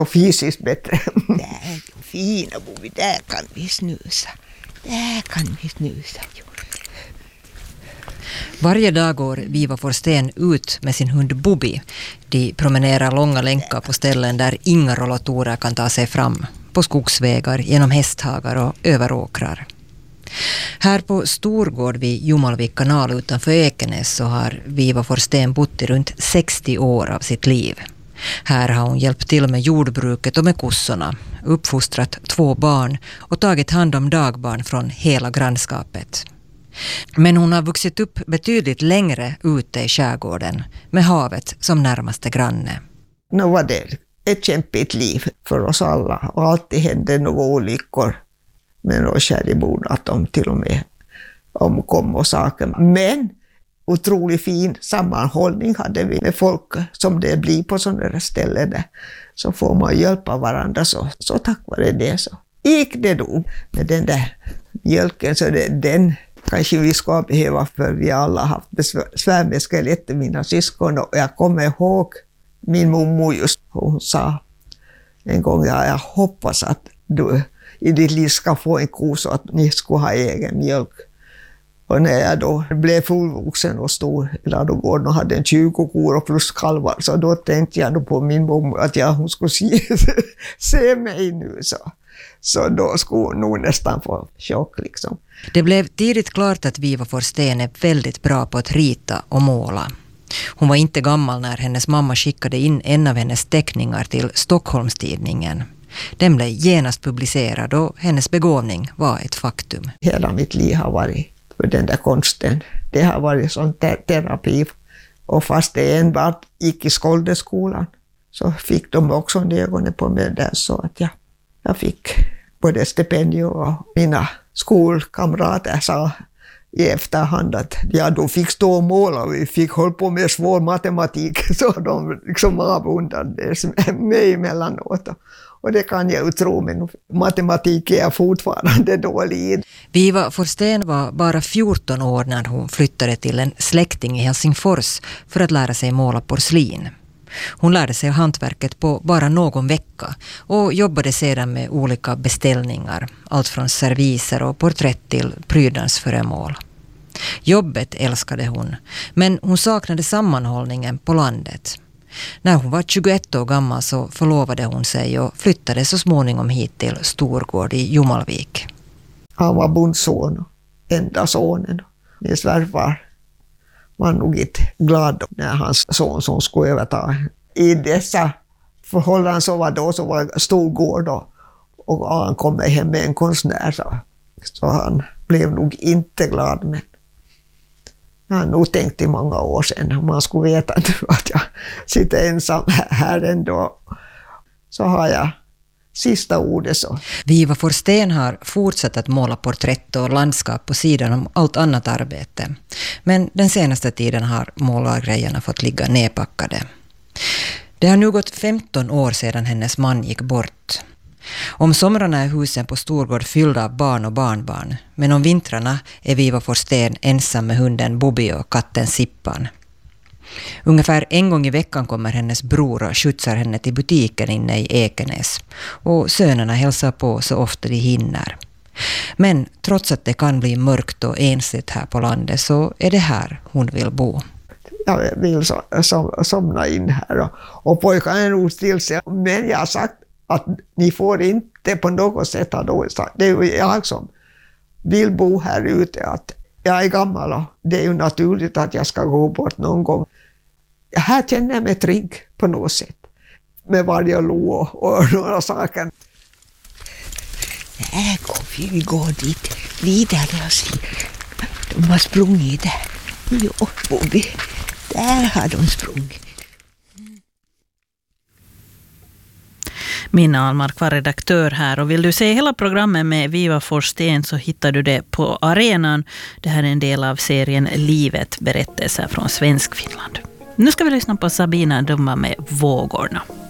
Och fysiskt bättre. Där, fina Bobi, där kan vi snusa. Varje dag går Viva Forstén ut med sin hund Bobi. De promenerar långa länkar på ställen där inga rollatorer kan ta sig fram. På skogsvägar, genom hästhagar och över åkrar. Här på Storgård vid Jumalvik kanal utanför Ekenäs så har Viva Forstén bott i runt 60 år av sitt liv. Här har hon hjälpt till med jordbruket och med kossorna, uppfostrat 2 barn och tagit hand om dagbarn från hela grannskapet. Men hon har vuxit upp betydligt längre ute i skärgården med havet som närmaste granne. Nu var det ett kämpigt liv för oss alla och alltid hände några olyckor med några skärgårdbor att de till och med omkom och saker. Men otroligt fin sammanhållning hade vi med folk som det blir på sådana ställen. Så får man hjälpa varandra så tack vare det så gick det då med den där mjölken så den kanske vi ska behöva för vi alla haft besvär med skelettet, mina syskon. Och jag kommer ihåg min mormor just, hon sa en gång jag hoppas att du i ditt liv ska få en ko så att ni ska ha egen mjölk. Och när jag då blev fullvuxen och stor i ladugården och hade 20 kor och plus kalvar så då tänkte jag då på min mormor att hon skulle se mig nu så då skulle hon nog nästan få chock liksom. Det blev tidigt klart att Viva Forstén är väldigt bra på att rita och måla. Hon var inte gammal när hennes mamma skickade in en av hennes teckningar till Stockholmstidningen. Den blev genast publicerad och hennes begåvning var ett faktum. Hela mitt liv har varit för den där konsten. Det har varit sån terapi. Och fast det enbart gick i Skoldeskolan så fick de också ögonen på mig där så att jag fick både stipendium och mina skolkamrater sa i efterhand att då fick stå och måla och vi fick hålla på med svår matematik så de liksom avundade mig emellanåt. Och det kan jag ju tro, men matematik är jag fortfarande dålig i. Viva Forstén var bara 14 år när hon flyttade till en släkting i Helsingfors för att lära sig måla porslin. Hon lärde sig hantverket på bara någon vecka och jobbade sedan med olika beställningar, allt från serviser och porträtt till prydnadsföremål. Jobbet älskade hon, men hon saknade sammanhållningen på landet. När hon var 21 år gammal så förlovade hon sig och flyttade så småningom hit till Storgård i Jumalvik. Han var bondson, enda sonen. Min svärfar var nog inte glad när hans son som skulle överta. I dessa förhållanden så var Storgård och han kom hem med en konstnär så han blev nog inte glad. Men jag har nog tänkt i många år sedan man skulle veta nu att jag sitter ensam här ändå så har jag sista ordet så. Viva Forstén har fortsatt att måla porträtt och landskap på sidan om allt annat arbete. Men den senaste tiden har målargrejerna fått ligga nedpackade. Det har nu gått 15 år sedan hennes man gick bort. Om somrarna är husen på Storgård fyllda av barn och barnbarn, men om vintrarna är Viva Forstén ensam med hunden Bobi och katten Sippan. Ungefär en gång i veckan kommer hennes bror och skjutsar henne till butiken inne i Ekenäs. Och sönerna hälsar på så ofta de hinner. Men trots att det kan bli mörkt och ensligt här på landet så är det här hon vill bo. Jag vill somna in här och pojkarna är nog till sig. Men jag har sagt att ni får inte på något sätt ha då. Det är ju jag som vill bo här ute. Att jag är gammal och det är ju naturligt att jag ska gå bort någon gång. Här känner jag mig trygg på något sätt. Med varje lo och några saker. Här vi går dit vidare och se. De har sprungit där. Jo, Bobi. Där har de sprungit. Minna Ahlmark var redaktör här och vill du se hela programmet med Viva Forstén så hittar du det på arenan. Det här är en del av serien Livet, berättelser från Svenskfinland. Nu ska vi lyssna på Sabina Dumma med Vågorna.